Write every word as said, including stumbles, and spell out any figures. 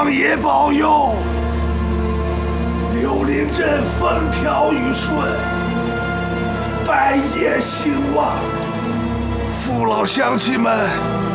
王爷保佑，柳林镇风调雨顺，百业兴旺。父老乡亲们，